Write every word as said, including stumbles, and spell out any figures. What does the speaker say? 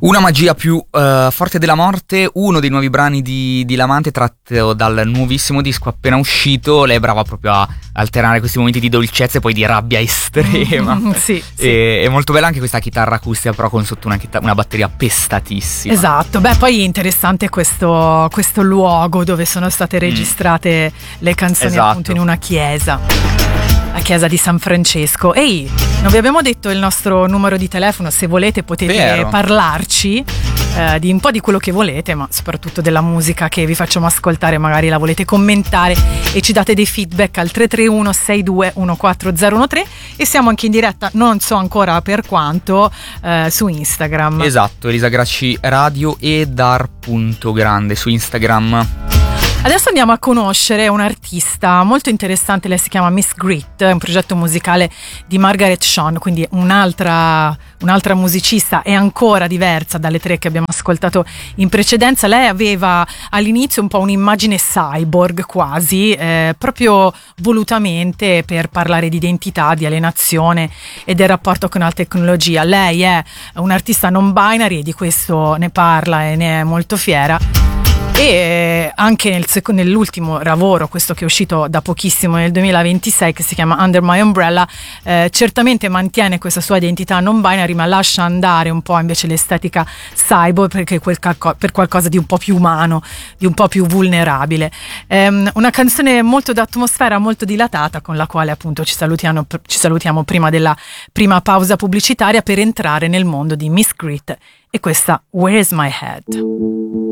Una magia più uh, forte della morte, uno dei nuovi brani di, di Lamante tratto dal nuovissimo disco appena uscito. Lei è brava proprio a alternare questi momenti di dolcezza e poi di rabbia estrema. Mm, sì, sì. E, è molto bella anche questa chitarra acustica, però con sotto una, chitar- una batteria pestatissima. Esatto, beh poi è interessante questo, questo luogo dove sono state registrate mm. le canzoni, esatto. appunto in una chiesa. La chiesa di San Francesco. Ehi, non vi abbiamo detto il nostro numero di telefono, se volete potete Vero. parlarci eh, di un po' di quello che volete, ma soprattutto della musica che vi facciamo ascoltare, magari la volete commentare e ci date dei feedback al tre tre uno sei due uno quattro zero uno tre, e siamo anche in diretta, non so ancora per quanto, eh, su Instagram. Esatto, Elisa Gracci Radio e dar.grande su Instagram. Adesso andiamo a conoscere un'artista molto interessante, lei si chiama Miss Grit, è un progetto musicale di Margaret Sean, quindi un'altra, un'altra musicista e ancora diversa dalle tre che abbiamo ascoltato in precedenza. Lei aveva all'inizio un po' un'immagine cyborg quasi, eh, proprio volutamente per parlare di identità, di alienazione e del rapporto con la tecnologia. Lei è un'artista non binary e di questo ne parla e ne è molto fiera. E anche nel sec- nell'ultimo lavoro, questo che è uscito da pochissimo nel duemilaventisei, che si chiama Under My Umbrella, eh, certamente mantiene questa sua identità non binary, ma lascia andare un po' invece l'estetica cyborg, perché quel calco- per qualcosa di un po' più umano, di un po' più vulnerabile. Ehm, una canzone molto d'atmosfera, molto dilatata, con la quale appunto ci salutiamo, ci salutiamo prima della prima pausa pubblicitaria per entrare nel mondo di Miss Grit e questa Where's My Head?